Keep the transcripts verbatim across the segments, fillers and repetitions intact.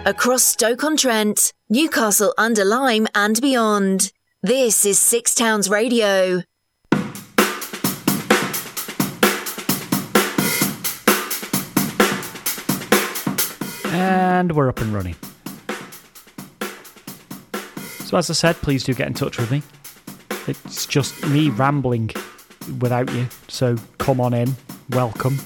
across Stoke-on-Trent, Newcastle under Lyme and beyond. This is Six Towns Radio. And we're up and running. So as I said, please do get in touch with me. It's just me rambling without you, so come on in, welcome.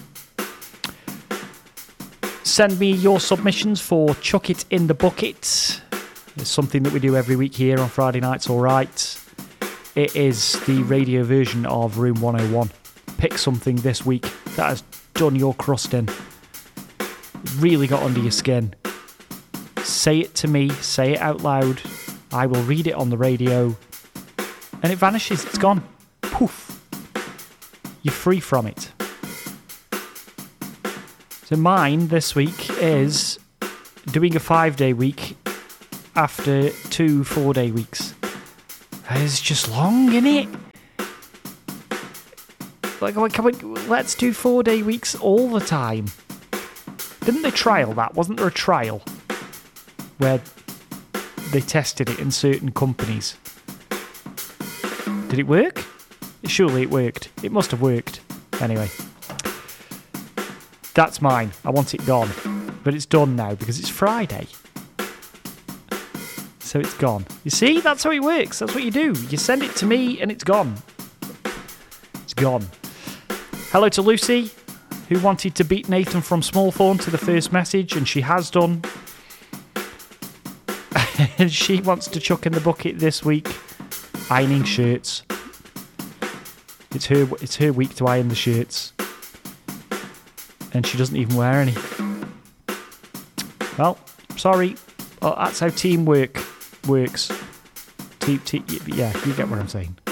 Send me your submissions for Chuck It in the Bucket. It's something that we do every week here on Friday nights, alright. It is the radio version of Room one oh one. Pick something this week that has done your crust in. Really got under your skin. Say it to me, say it out loud. I will read it on the radio. And it vanishes, it's gone. Poof. You're free from it. So mine this week is doing a five-day week after two four-day weeks. It's just long, isn't it? Like, can we, let's do four-day weeks all the time. Didn't they trial that? Wasn't there a trial where they tested it in certain companies? Did it work? Surely it worked. It must have worked. Anyway. That's mine. I want it gone. But it's done now because it's Friday. So it's gone. You see? That's how it works. That's what you do. You send it to me and it's gone. It's gone. Hello to Lucy, who wanted to beat Nathan from Smallthorne to the first message, and she has done. She wants to chuck in the bucket this week, ironing shirts. It's her, it's her week to iron the shirts. And she doesn't even wear any. Well, sorry. Well, that's how teamwork works. Team, te- yeah, you get what I'm saying.